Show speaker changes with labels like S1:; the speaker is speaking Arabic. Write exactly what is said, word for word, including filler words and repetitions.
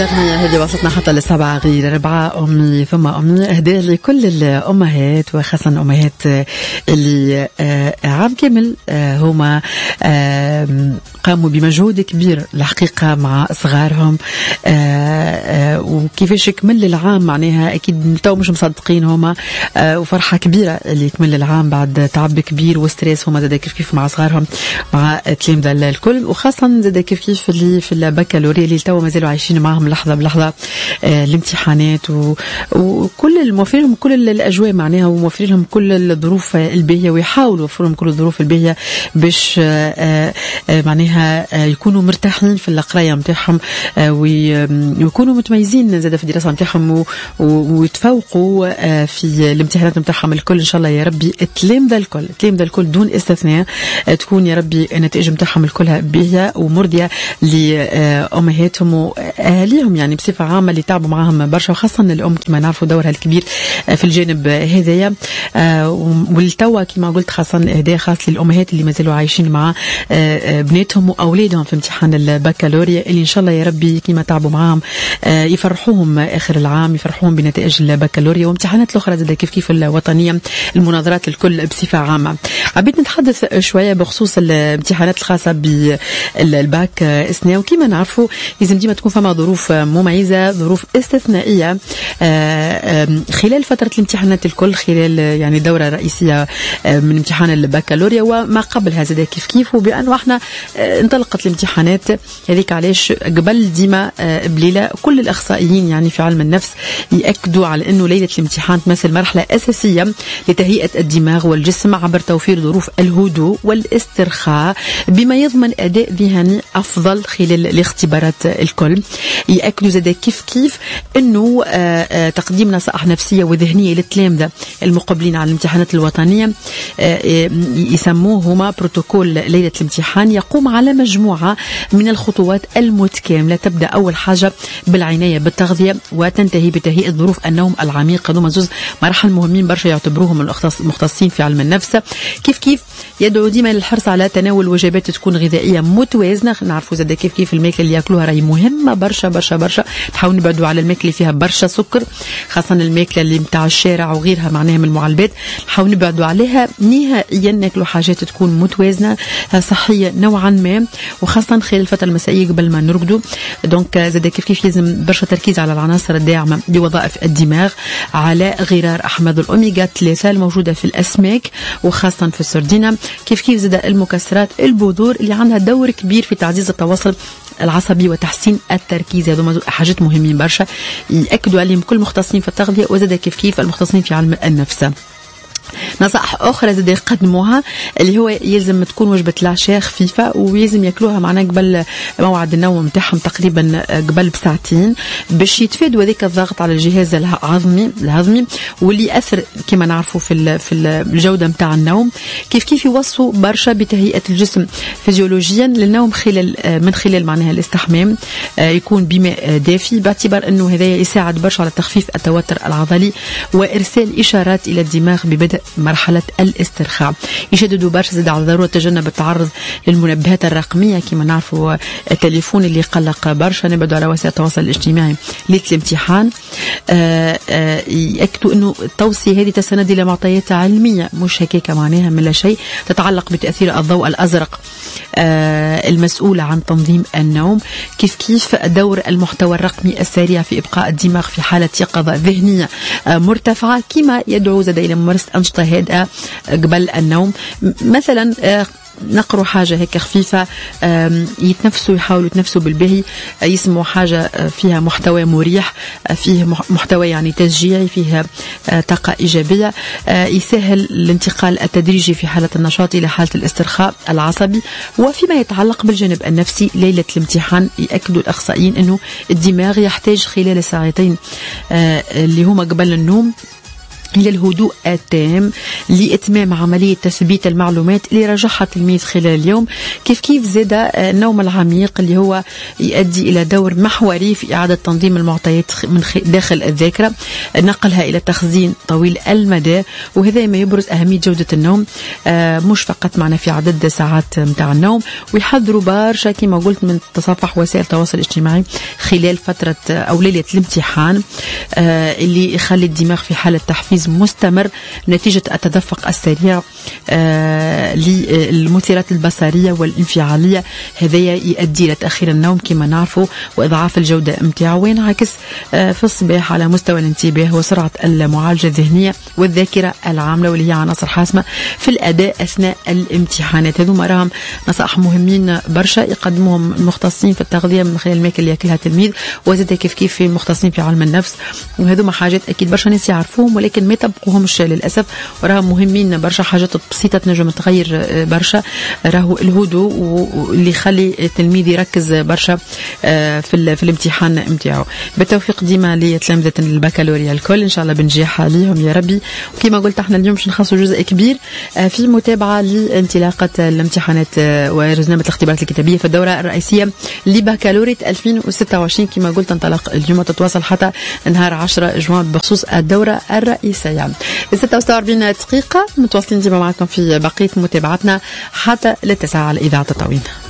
S1: هذه وصلتنا حتى للسبعة غير ربعة أمي ثم أمي. أهداء لكل الأمهات وخاصة الأمهات اللي عام كامل هما قاموا بمجهود كبير الحقيقة مع صغارهم، وكيفاش يكمل العام معناها أكيد تو مش مصدقين هما، وفرحة كبيرة اللي يكمل العام بعد تعب كبير وستريس هما زاد كيف كيف مع صغارهم مع تلامذة الكل، وخاصة زاد كيف كيف اللي في البكالوريا اللي تو مازالوا عايشين معهم لحظة بلحظة آه الامتحانات و... وكل الموفرين لهم كل الأجواء معناها، وموفرين لهم كل الظروف الباهية، ويحاولوا يوفروا لهم كل الظروف الباهية باش آه آه معناها آه يكونوا مرتاحين في القراية متاعهم، آه ويكونوا متميزين زاد في الدراسة متاعهم، و... ويتفوقوا آه في الامتحانات متاعهم الكل إن شاء الله يا ربي. التلامذة الكل التلامذة الكل دون استثناء آه تكون يا ربي النتائج متاعهم الكلها باهية ومرضية لأمهاتهم وأهاليهم يعني بصفة عامة اللي تعبوا معهم برشا، وخاصة الأم كما نعرفوا دورها الكبير في الجانب هذايا. والتوا كما قلت خاصة إهداء خاص للأمهات اللي مازالوا عايشين مع بناتهم وأولادهم في امتحان البكالوريا، اللي إن شاء الله يا ربي كما تعبوا معهم يفرحوهم آخر العام، يفرحوهم بنتائج البكالوريا وامتحانات الأخرى زي كيف كيف الوطنية، المناظرات الكل بصفة عامة. حبيت نتحدث شوية بخصوص الامتحانات الخاصة بالباك إسنا، وكما نعرفوا لازم ديما تكون فما ظروف مميزة، ظروف استثنائية خلال فترة الامتحانات الكل، خلال يعني الدورة الرئيسية من امتحان البكالوريا وما قبلها زاد كيف كيف، وبأنه احنا انطلقت الامتحانات هذيك علاش قبل ديما بليلة كل الأخصائيين يعني في علم النفس يأكدوا على أنه ليلة الامتحان تمثل مرحلة أساسية لتهيئة الدماغ والجسم عبر توفير ظروف الهدوء والاسترخاء بما يضمن أداء ذهني أفضل خلال الاختبارات الكل. يأكدوا زاد كيف كيف أنه تقديم نصائح نفسية وذهنية للتلامذة المقبلين على الامتحانات الوطنية يسموهما بروتوكول ليلة الامتحان، يقوم على مجموعة من الخطوات المتكاملة. تبدأ أول حاجة بالعناية بالتغذية وتنتهي بتهيئة ظروف النوم العميق. هذوما زوز مراحل مهمين برشا يعتبروهم المختصين في علم النفس. كيف كيف يدعو ديما للحرص على تناول وجبات تكون غذائية متوازنة. نعرفوا زاد كيف كيف الماكلة اللي ياكلوها راهي مهمة برشا برشا برشا، تحاول نبعدوا على الماكلة اللي فيها برشا سكر، خاصة الماكلة اللي متاع الشارع وغيرها معناها من المعلبات، نحاول نبعدوا عليها نهائيا، ناكلوا حاجات تكون متوازنة صحية نوعا ما، وخاصة خلال الفترة المسائية قبل ما نرقدوا. دونك زاد كيف كيف لازم برشا تركيز على العناصر الداعمة لوظائف الدماغ، على غرار أحماض الأوميغا ثلاثة الموجودة في الأسماك وخاصة في السردينة. كيف كيف زاد المكسرات، البذور اللي عندها دور كبير في تعزيز التواصل العصبي وتحسين التركيز. هذوما حاجات مهمين برشا يأكدوا عليهم كل مختصين في التغذية وزاد كيف كيف المختصين في علم النفس. نصائح أخرى زاد يقدموها اللي هو يلزم تكون وجبة العشاء خفيفة، ويلزم يأكلوها معنا قبل موعد النوم متاعهم تقريبا قبل بساعتين، باش يتفادوا ذيك الضغط على الجهاز الهضمي الهضمي واللي يأثر كما نعرفوا في في الجودة متاع النوم. كيف كيف يوصوا برشا بتهيئة الجسم فيزيولوجيا للنوم خلال من خلال معناها الاستحمام يكون بماء دافي، باعتبار انه هذا يساعد برشا على تخفيف التوتر العضلي وإرسال إشارات إلى الدماغ ببدء مرحلة الاسترخاء. يشددوا برشا زاد على ضرورة تجنب التعرض للمنبهات الرقمية، كما نعرفوا التليفون اللي يقلق برشا، نبعدوا على وسائل التواصل الاجتماعي ليلة الامتحان. يأكدوا انه التوصية هذه تستند الى معطيات علمية مش هكاك معناها من لا شيء، تتعلق بتأثير الضوء الأزرق المسؤولة عن تنظيم النوم. كيف كيف دور المحتوى الرقمي السريع في إبقاء الدماغ في حالة يقظة ذهنية مرتفعة، كما يدعو زاد إلى ممارسة أنشطة هادئة قبل النوم، مثلا نقروا حاجة هيك خفيفة، يتنفسوا يحاولوا يتنفسوا بالبهي، يسموا حاجة فيها محتوى مريح، فيه محتوى يعني تشجيعي، فيها طاقة إيجابية، يسهل الانتقال التدريجي في حالة النشاط إلى حالة الاسترخاء العصبي. وفيما يتعلق بالجانب النفسي ليلة الامتحان يأكدوا الأخصائيين أنه الدماغ يحتاج خلال الساعتين اللي هما قبل النوم إلى الهدوء التام لإتمام عملية تثبيت المعلومات اللي راجعها التلميذ خلال اليوم. كيف كيف زاد النوم العميق اللي هو يؤدي إلى دور محوري في إعادة تنظيم المعطيات من داخل الذاكرة، نقلها إلى تخزين طويل المدى، وهذا ما يبرز أهمية جودة النوم مش فقط معنا في عدد ساعات متاع النوم. ويحذروا برشا كما قلت من تصفح وسائل التواصل الاجتماعي خلال فترة أو ليلة الامتحان اللي يخلي الدماغ في حالة تحفيز مستمر نتيجة التدفق السريع آه للمثيرات البصرية والانفعالية. هذا يؤدي إلى تأخير النوم كما نعرفه وإضعاف الجودة متاعه، وينعكس آه في الصباح على مستوى الانتباه وسرعة المعالجة الذهنية والذاكرة العاملة، واللي هي عناصر حاسمة في الأداء أثناء الامتحانات. هذو راهم نصائح مهمين برشا يقدموهم المختصين في التغذية من خلال الماكل اللي ياكلها التلميذ، وزاد كيف كيف في المختصين في علم النفس. وهذو حاجات أكيد برشا ناس يعرفوهم ولكن ما يطبقوهمش للأسف، وراهم مهمين برشا. حاجات بسيطة تنجم تغير برشا، راهو الهدوء واللي يخلي التلميذ يركز برشا في في الامتحان نتاعو. بالتوفيق ديما لتلامذة البكالوريا الكل، إن شاء الله بنجاح عليهم يا ربي. وكما قلت احنا اليوم باش نخصصوا جزء كبير في متابعة لانطلاقة الامتحانات ورزنامة الاختبارات الكتابية في الدورة الرئيسية لبكالوريا ألفين وستة وعشرين. كما قلت تنطلق اليوم تتواصل حتى نهار عشرة جوان بخصوص الدورة الرئيسية. ستة وأربعين دقيقة متواصلين ديما معكم في بقية متابعتنا حتى للتسعة على إذاعة التطوين.